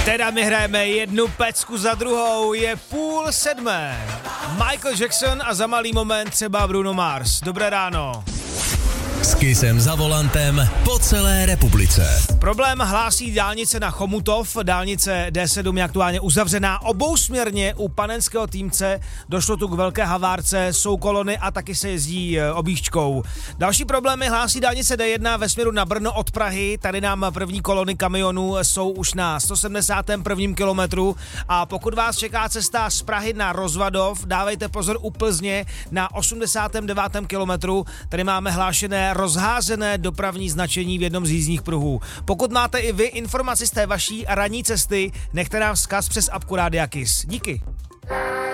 Teda my hrajeme jednu pecku za druhou, je 6:30. Michael Jackson a za malý moment třeba Bruno Mars. Dobré ráno. S Kissem za volantem po celé republice. Problém hlásí dálnice na Chomutov. Dálnice D7 je aktuálně uzavřená obousměrně u Panenského Týmce. Došlo tu k velké havárce, jsou kolony a taky se jezdí objížďkou. Další problémy hlásí dálnice D1 ve směru na Brno od Prahy. Tady nám první kolony kamionů jsou už na 171. kilometru a pokud vás čeká cesta z Prahy na Rozvadov, dávejte pozor u Plzně na 89. kilometru. Tady máme hlášené rozházené dopravní značení v jednom z jízdních pruhů. Pokud máte i vy informaci z té vaší ranní cesty, nechte nám vzkaz přes apku Rádia Kiss. Díky.